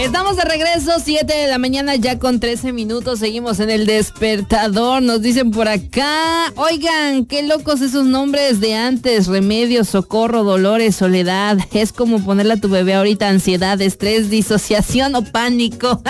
Estamos de regreso, 7 de la mañana ya con 13 minutos, seguimos en el despertador, nos dicen por acá, oigan, qué locos esos nombres de antes, Remedios, Socorro, Dolores, Soledad, es como ponerle a tu bebé ahorita ansiedad, estrés, disociación o pánico.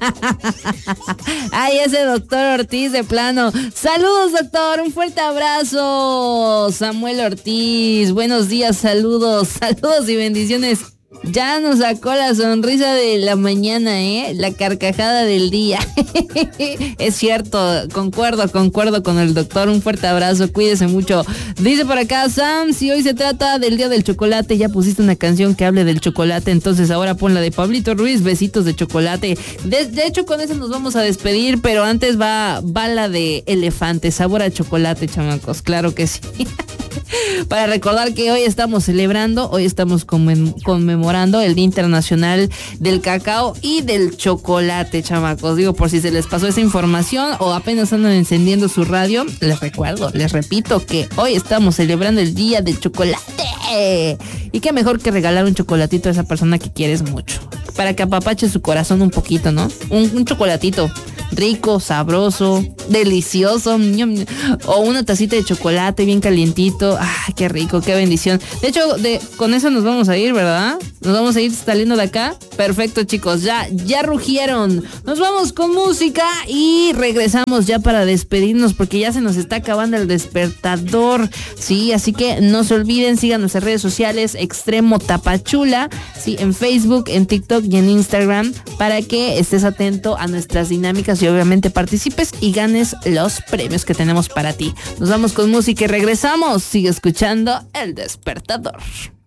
Ay, ese doctor Ortiz de plano. Saludos, doctor, un fuerte abrazo. Samuel Ortiz, buenos días, saludos y bendiciones. Ya nos sacó la sonrisa de la mañana, la carcajada del día. Es cierto, concuerdo con el doctor. Un fuerte abrazo, cuídese mucho. Dice por acá Sam, si hoy se trata del día del chocolate, ya pusiste una canción que hable del chocolate, entonces ahora pon la de Pablito Ruiz, besitos de chocolate. De hecho, con eso nos vamos a despedir, pero antes va la de elefante, sabor a chocolate, chamacos, claro que sí. Para recordar que hoy estamos conmemorando el Día Internacional del Cacao y del Chocolate, chamacos. Digo, por si se les pasó esa información o apenas andan encendiendo su radio, les repito que hoy estamos celebrando el Día del Chocolate. Y qué mejor que regalar un chocolatito a esa persona que quieres mucho, para que apapache su corazón un poquito, ¿no? Un chocolatito rico, sabroso, delicioso, o una tacita de chocolate bien calientito. ¡Ay, qué rico, qué bendición! De hecho, con eso nos vamos a ir, ¿verdad? Nos vamos a ir saliendo de acá. Perfecto, chicos, ya rugieron. Nos vamos con música y regresamos ya para despedirnos, porque ya se nos está acabando el despertador. Sí, así que no se olviden, sigan nuestras redes sociales, Extremo Tapachula, sí, en Facebook, en TikTok y en Instagram, para que estés atento a nuestras dinámicas y obviamente participes y ganes los premios que tenemos para ti. Nos vamos con música y regresamos. Sigue escuchando El Despertador.